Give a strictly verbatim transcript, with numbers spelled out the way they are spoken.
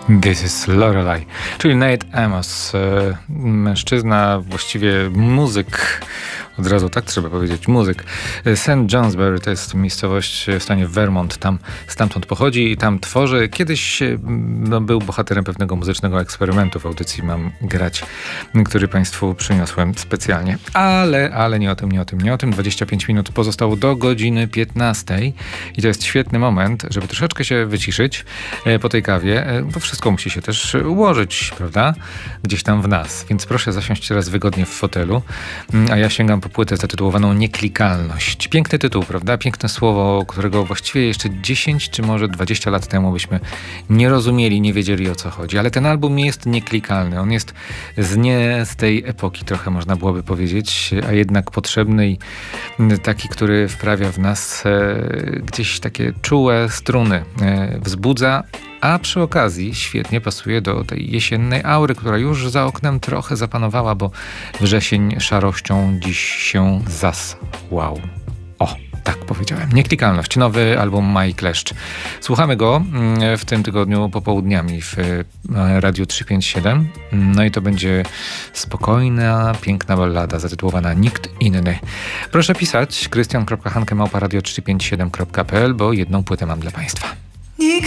This is Lorelei, czyli Nate Amos, mężczyzna, właściwie muzyk, od razu tak trzeba powiedzieć, muzyk. Saint Johnsbury to jest miejscowość w stanie Vermont, tam stamtąd pochodzi i tam tworzy. Kiedyś no, był bohaterem pewnego muzycznego eksperymentu w audycji Mam grać, który Państwu przyniosłem specjalnie. Ale, ale nie o tym, nie o tym, nie o tym. dwadzieścia pięć minut pozostało do godziny piętnastej i to jest świetny moment, żeby troszeczkę się wyciszyć po tej kawie, bo wszystko musi się też ułożyć, prawda? Gdzieś tam w nas. Więc proszę zasiąść teraz wygodnie w fotelu, a ja sięgam po płytę zatytułowaną Nieklikalność. Piękny tytuł, prawda? Piękne słowo, którego właściwie jeszcze dziesięć czy może dwadzieścia lat temu byśmy nie rozumieli, nie wiedzieli, o co chodzi. Ale ten album jest nieklikalny. On jest z nie z tej epoki, trochę można byłoby powiedzieć, a jednak potrzebny i taki, który wprawia w nas e, gdzieś takie czułe struny. E, wzbudza, a przy okazji świetnie pasuje do tej jesiennej aury, która już za oknem trochę zapanowała, bo wrzesień szarością dziś się zasłał. O, tak powiedziałem. Nieklikalność. Nowy album Mai Kleszcz. Słuchamy go w tym tygodniu popołudniami w Radiu trzysta pięćdziesiąt siedem. No i to będzie spokojna, piękna ballada zatytułowana Nikt inny. Proszę pisać krystian kropka hanke małpa radio trzysta pięćdziesiąt siedem kropka p l, bo jedną płytę mam dla Państwa.